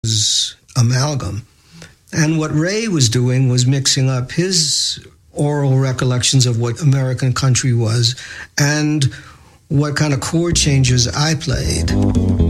amalgam. And what Ray was doing was mixing up his oral recollections of what American country was and what kind of chord changes I played.